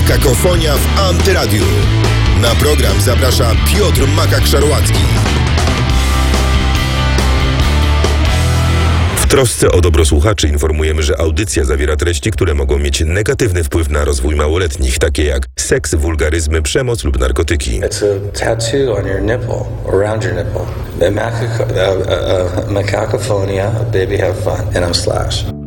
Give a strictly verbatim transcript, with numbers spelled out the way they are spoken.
Makakofonia w Antyradiu. Na program zaprasza Piotr Makak-Szarłacki. W trosce o dobro słuchaczy informujemy, że audycja zawiera treści, które mogą mieć negatywny wpływ na rozwój małoletnich, takie jak seks, wulgaryzmy, przemoc lub narkotyki. It's a tattoo on your nipple, around your nipple. The macaco- uh, uh, uh, Makakofonia, baby have fun, and I'm Slash.